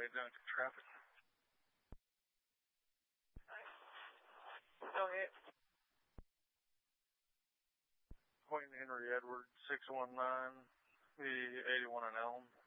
Highway Junction traffic. Okay. Quentin Henry Edwards, 619, the 81 and Elm.